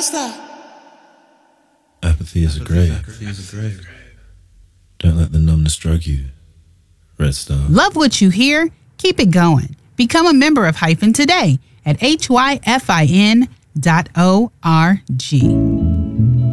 Apathy is a grave. Don't let the numbness drug you. Red Star. Love what you hear? Keep it going. Become a member of Hyphen today at hyphin.org.